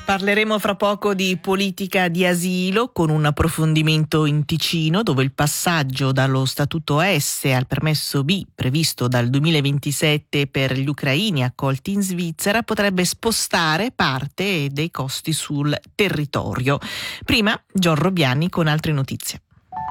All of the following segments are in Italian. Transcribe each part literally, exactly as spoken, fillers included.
Parleremo fra poco di politica di asilo con un approfondimento in Ticino, dove il passaggio dallo statuto S al permesso B previsto dal duemilaventisette per gli ucraini accolti in Svizzera potrebbe spostare parte dei costi sul territorio. Prima Gian Robbiani con altre notizie.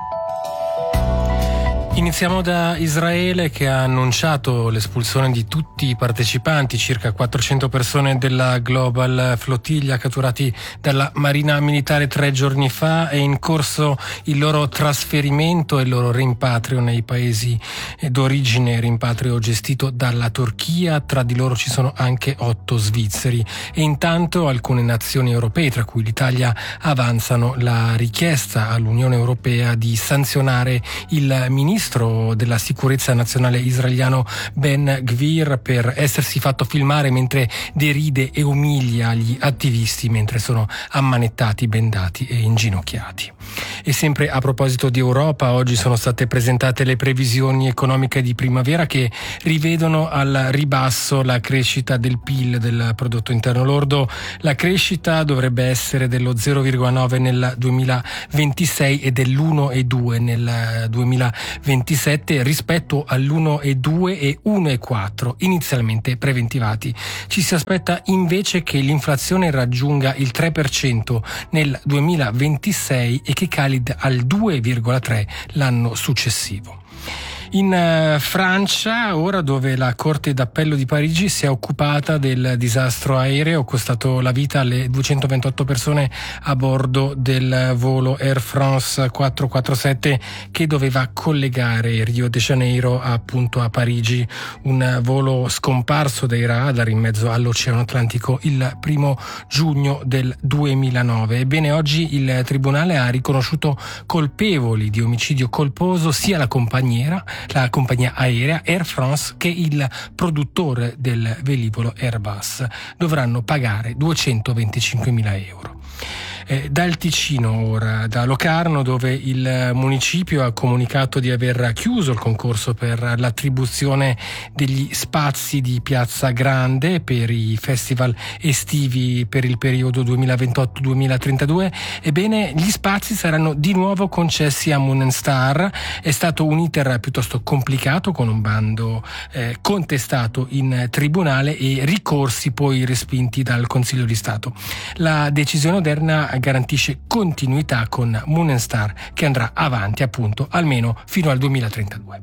Iniziamo da Israele, che ha annunciato l'espulsione di tutti i partecipanti, circa quattrocento persone della Global Flottiglia catturati dalla Marina Militare tre giorni fa. È in corso il loro trasferimento e il loro rimpatrio nei paesi d'origine, rimpatrio gestito dalla Turchia. Tra di loro ci sono anche otto svizzeri e intanto alcune nazioni europee, tra cui l'Italia, avanzano la richiesta all'Unione Europea di sanzionare il ministro della sicurezza nazionale israeliano Ben Gvir per essersi fatto filmare mentre deride e umilia gli attivisti mentre sono ammanettati, bendati e inginocchiati. E sempre a proposito di Europa, oggi sono state presentate le previsioni economiche di primavera che rivedono al ribasso la crescita del P I L, del prodotto interno lordo. La crescita dovrebbe essere dello zero virgola nove nel duemilaventisei e dell'uno virgola due nel duemilaventisette rispetto all'uno virgola due e uno virgola quattro inizialmente preventivati. Ci si aspetta invece che l'inflazione raggiunga il tre per cento nel duemilaventisei e che cali al due virgola tre l'anno successivo. In uh, Francia, ora, dove la Corte d'Appello di Parigi si è occupata del disastro aereo costato la vita alle duecentoventotto persone a bordo del volo Air France quattrocentoquarantasette che doveva collegare Rio de Janeiro appunto a Parigi, un volo scomparso dai radar in mezzo all'Oceano Atlantico il primo giugno del duemilanove. Ebbene, oggi il Tribunale ha riconosciuto colpevoli di omicidio colposo sia la compagniera la compagnia aerea Air France che il produttore del velivolo Airbus. Dovranno pagare duecentoventicinquemila euro. Eh, dal Ticino ora, da Locarno, dove il municipio ha comunicato di aver chiuso il concorso per l'attribuzione degli spazi di Piazza Grande per i festival estivi per il periodo duemilaventotto duemilatrentadue. Ebbene, gli spazi saranno di nuovo concessi a Moonstar. È stato un iter piuttosto complicato, con un bando eh, contestato in tribunale e ricorsi poi respinti dal Consiglio di Stato. La decisione odierna garantisce continuità con Moonstar, che andrà avanti appunto almeno fino al duemilatrentadue.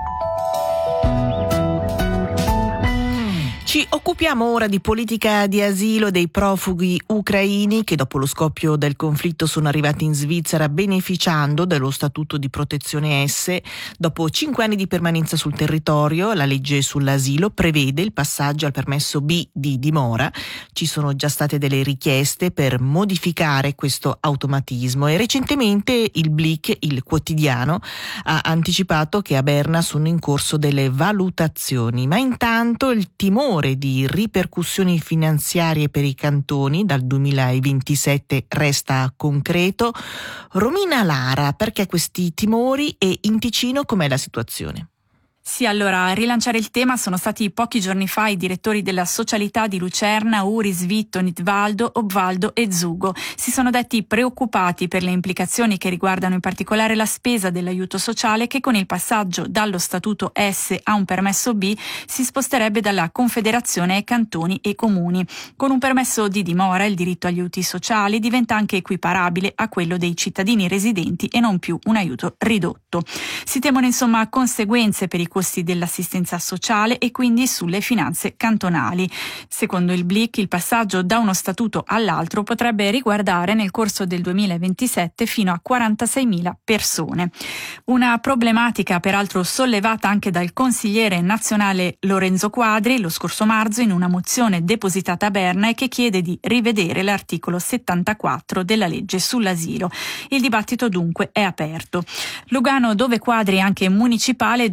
Ci occupiamo ora di politica di asilo dei profughi ucraini che dopo lo scoppio del conflitto sono arrivati in Svizzera beneficiando dello statuto di protezione S. Dopo cinque anni di permanenza sul territorio, la legge sull'asilo prevede il passaggio al permesso B di dimora. Ci sono già state delle richieste per modificare questo automatismo e recentemente il Blick, il quotidiano, ha anticipato che a Berna sono in corso delle valutazioni, ma intanto il timore di ripercussioni finanziarie per i cantoni dal duemilaventisette resta concreto. Romina Lara, perché questi timori e in Ticino com'è la situazione? Sì, allora, a rilanciare il tema sono stati pochi giorni fa i direttori della socialità di Lucerna, Uri, Svitto, Nitvaldo, Obvaldo e Zugo. Si sono detti preoccupati per le implicazioni che riguardano in particolare la spesa dell'aiuto sociale, che con il passaggio dallo statuto S a un permesso B si sposterebbe dalla Confederazione ai cantoni e comuni. Con un permesso di dimora il diritto agli aiuti sociali diventa anche equiparabile a quello dei cittadini residenti e non più un aiuto ridotto. Si temono insomma conseguenze per i costi dell'assistenza sociale e quindi sulle finanze cantonali. Secondo il Blick, il passaggio da uno statuto all'altro potrebbe riguardare nel corso del duemilaventisette fino a quarantaseimila persone. Una problematica peraltro sollevata anche dal consigliere nazionale Lorenzo Quadri lo scorso marzo in una mozione depositata a Berna e che chiede di rivedere l'articolo settantaquattro della legge sull'asilo. Il dibattito dunque è aperto. Lugano, dove Quadri è anche municipale, dove risiede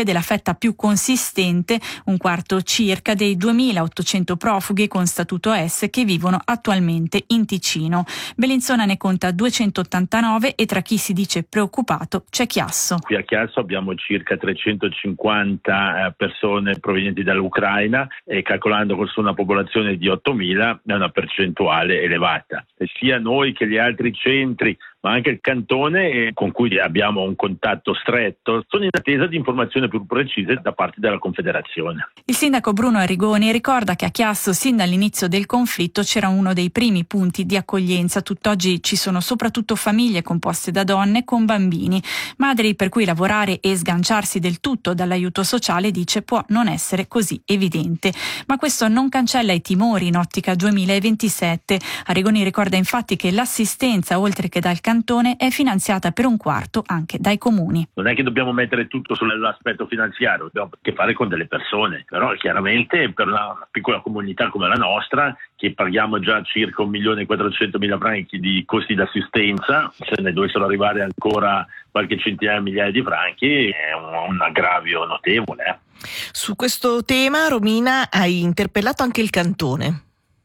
vede la fetta più consistente, un quarto circa, dei duemilaottocento profughi con statuto S che vivono attualmente in Ticino. Bellinzona ne conta duecentottantanove e tra chi si dice preoccupato c'è Chiasso. Qui a Chiasso abbiamo circa trecentocinquanta persone provenienti dall'Ucraina e calcolando con una popolazione di ottomila è una percentuale elevata. E sia noi che gli altri centri, ma anche il cantone con cui abbiamo un contatto stretto, sono in attesa di informazioni più precise da parte della Confederazione. Il sindaco Bruno Arrigoni ricorda che a Chiasso sin dall'inizio del conflitto c'era uno dei primi punti di accoglienza. Tutt'oggi ci sono soprattutto famiglie composte da donne con bambini, madri per cui lavorare e sganciarsi del tutto dall'aiuto sociale, dice, può non essere così evidente. Ma questo non cancella i timori in ottica duemilaventisette. Arrigoni ricorda infatti che l'assistenza, oltre che dal cantone, è finanziata per un quarto anche dai comuni. Non è che dobbiamo mettere tutto sull'aspetto finanziario, abbiamo a che fare con delle persone, però chiaramente per una piccola comunità come la nostra, che paghiamo già circa un milione e quattrocentomila franchi di costi d'assistenza, se ne dovessero arrivare ancora qualche centinaia di migliaia di franchi, è un, un aggravio notevole. Eh. Su questo tema, Romina, hai interpellato anche il cantone.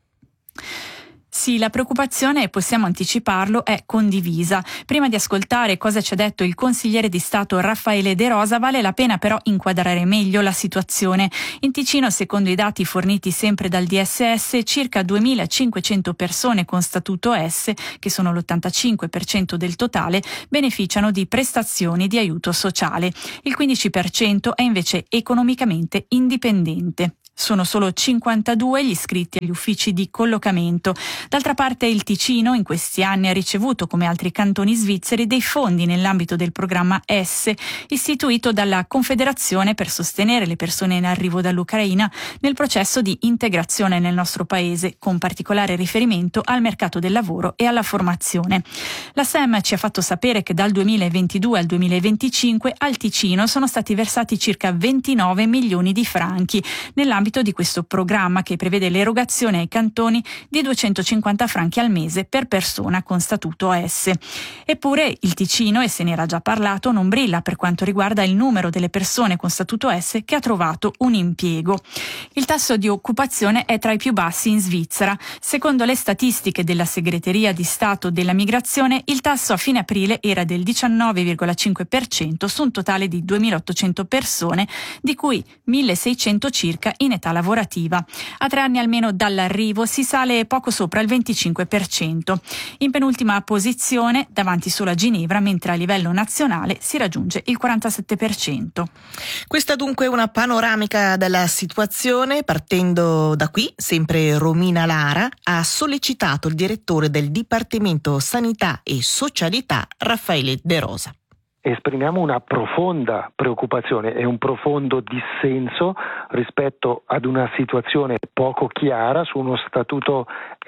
Sì, la preoccupazione, possiamo anticiparlo, è condivisa. Prima di ascoltare cosa ci ha detto il consigliere di Stato Raffaele De Rosa, vale la pena però inquadrare meglio la situazione. In Ticino, secondo i dati forniti sempre dal D S S, circa duemilacinquecento persone con statuto S, che sono l'ottantacinque per cento del totale, beneficiano di prestazioni di aiuto sociale. Il quindici per cento è invece economicamente indipendente. Sono solo cinquantadue gli iscritti agli uffici di collocamento. D'altra parte il Ticino in questi anni ha ricevuto, come altri cantoni svizzeri, dei fondi nell'ambito del programma S, istituito dalla Confederazione per sostenere le persone in arrivo dall'Ucraina nel processo di integrazione nel nostro paese, con particolare riferimento al mercato del lavoro e alla formazione. La S E M ci ha fatto sapere che dal duemilaventidue al duemilaventicinque al Ticino sono stati versati circa ventinove milioni di franchi nell'ambito di questo programma che prevede l'erogazione ai cantoni di duecentocinquanta franchi al mese per persona con statuto S. Eppure il Ticino, e se ne era già parlato, non brilla per quanto riguarda il numero delle persone con statuto S che ha trovato un impiego. Il tasso di occupazione è tra i più bassi in Svizzera. Secondo le statistiche della Segreteria di Stato della Migrazione, il tasso a fine aprile era del diciannove virgola cinque per cento su un totale di duemilaottocento persone, di cui milleseicento circa in età lavorativa. A tre anni almeno dall'arrivo si sale poco sopra il venticinque per cento. In penultima posizione, davanti solo a Ginevra, mentre a livello nazionale si raggiunge il quarantasette per cento. Questa dunque è una panoramica della situazione. Partendo da qui, sempre Romina Lara ha sollecitato il direttore del Dipartimento Sanità e Socialità, Raffaele De Rosa. Esprimiamo una profonda preoccupazione e un profondo dissenso rispetto ad una situazione poco chiara su uno statuto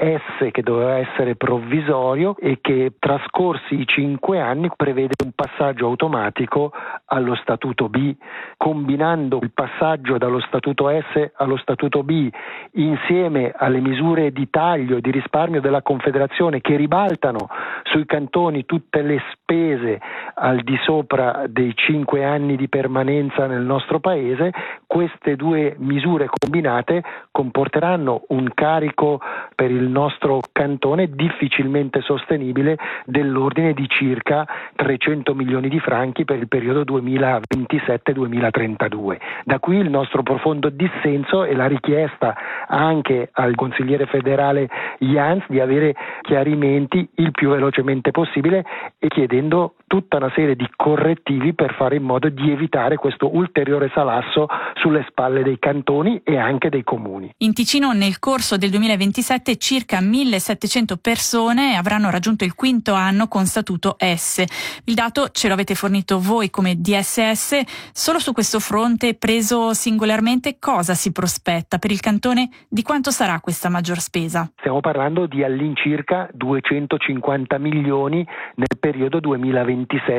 S che doveva essere provvisorio e che, trascorsi i cinque anni, prevede un passaggio automatico allo statuto B, combinando il passaggio dallo statuto S allo statuto B insieme alle misure di taglio e di risparmio della Confederazione che ribaltano sui cantoni tutte le spese al di sopra dei cinque anni di permanenza nel nostro paese. Queste due misure combinate comporteranno un carico per il nostro cantone difficilmente sostenibile dell'ordine di circa trecento milioni di franchi per il periodo duemilaventisette duemilatrentadue. Da qui il nostro profondo dissenso e la richiesta anche al consigliere federale Jans di avere chiarimenti il più velocemente possibile e chiedendo tutta una serie di correttivi per fare in modo di evitare questo ulteriore salasso sulle spalle dei cantoni e anche dei comuni. In Ticino nel corso del duemilaventisette circa millesettecento persone avranno raggiunto il quinto anno con statuto S. Il dato ce lo avete fornito voi come D S S. Solo su questo fronte, preso singolarmente, cosa si prospetta per il cantone? Di quanto sarà questa maggior spesa? Stiamo parlando di all'incirca duecentocinquanta milioni nel periodo duemilaventisette duemilatrentadue.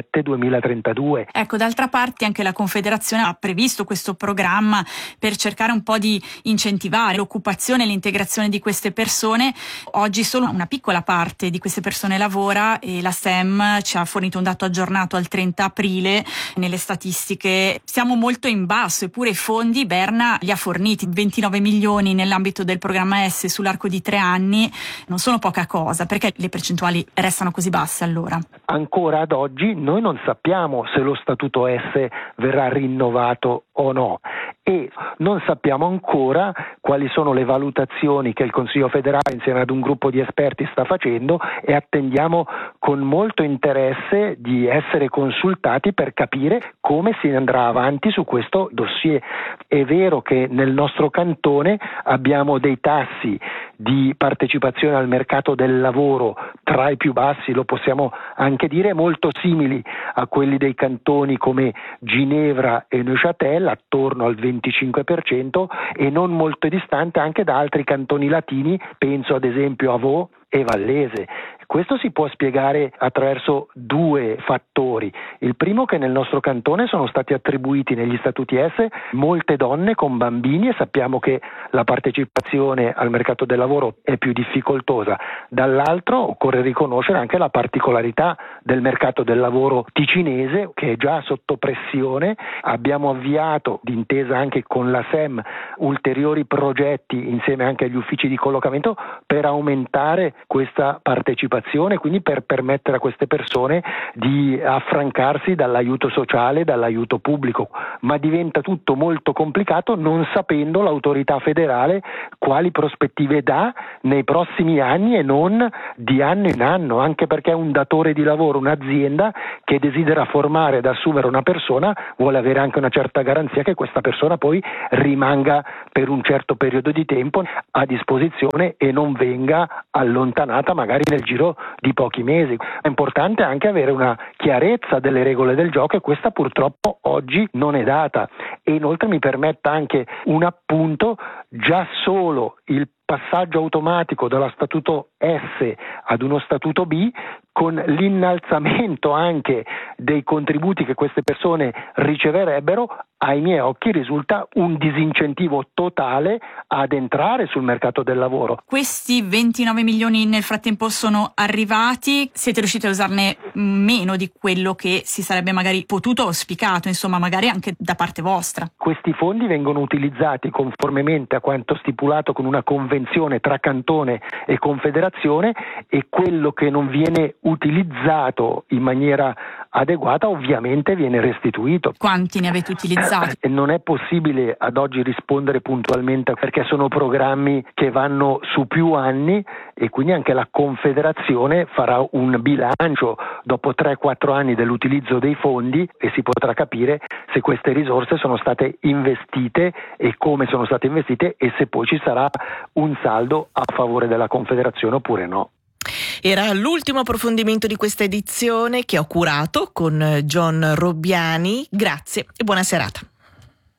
duemilatrentadue. Ecco, d'altra parte anche la Confederazione ha previsto questo programma per cercare un po' di incentivare l'occupazione e l'integrazione di queste persone. Oggi solo una piccola parte di queste persone lavora e la S E M ci ha fornito un dato aggiornato al trenta aprile. Nelle statistiche siamo molto in basso, eppure i fondi Berna li ha forniti, ventinove milioni nell'ambito del programma S sull'arco di tre anni, non sono poca cosa. Perché le percentuali restano così basse allora? Ancora ad oggi noi non sappiamo se lo statuto S verrà rinnovato o no, e non sappiamo ancora quali sono le valutazioni che il Consiglio federale insieme ad un gruppo di esperti sta facendo, e attendiamo con molto interesse di essere consultati per capire come si andrà avanti su questo dossier. È vero che nel nostro cantone abbiamo dei tassi di partecipazione al mercato del lavoro tra i più bassi, lo possiamo anche dire, molto simili a quelli dei cantoni come Ginevra e Neuchâtel, attorno al venticinque per cento, e non molto distante anche da altri cantoni latini, penso ad esempio a Vaud e Vallese. Questo si può spiegare attraverso due fattori. Il primo, che nel nostro cantone sono stati attribuiti negli statuti S molte donne con bambini, e sappiamo che la partecipazione al mercato del lavoro è più difficoltosa. Dall'altro occorre riconoscere anche la particolarità del mercato del lavoro ticinese, che è già sotto pressione. Abbiamo avviato, d'intesa anche con la S E M, ulteriori progetti insieme anche agli uffici di collocamento per aumentare questa partecipazione, quindi per permettere a queste persone di affrancarsi dall'aiuto sociale, dall'aiuto pubblico. Ma diventa tutto molto complicato non sapendo l'autorità federale quali prospettive dà nei prossimi anni e non di anno in anno, anche perché un datore di lavoro, un'azienda che desidera formare ed assumere una persona, vuole avere anche una certa garanzia che questa persona poi rimanga per un certo periodo di tempo a disposizione e non venga allontanata magari nel giro di pochi mesi. È importante anche avere una chiarezza delle regole del gioco, e questa purtroppo oggi non è data. E inoltre mi permetta anche un appunto: già solo il passaggio automatico dallo statuto S ad uno statuto B, con l'innalzamento anche dei contributi che queste persone riceverebbero, ai miei occhi risulta un disincentivo totale ad entrare sul mercato del lavoro. Questi ventinove milioni nel frattempo sono arrivati, siete riusciti a usarne meno di quello che si sarebbe magari potuto o auspicato, insomma magari anche da parte vostra? Questi fondi vengono utilizzati conformemente a quanto stipulato con una convenzione tra cantone e confederazione, e quello che non viene utilizzato in maniera adeguata ovviamente viene restituito. Quanti ne avete utilizzati? Non è possibile ad oggi rispondere puntualmente, perché sono programmi che vanno su più anni, e quindi anche la Confederazione farà un bilancio dopo tre quattro anni dell'utilizzo dei fondi, e si potrà capire se queste risorse sono state investite e come sono state investite, e se poi ci sarà un saldo a favore della Confederazione oppure no. Era l'ultimo approfondimento di questa edizione che ho curato con John Robbiani. Grazie e buona serata.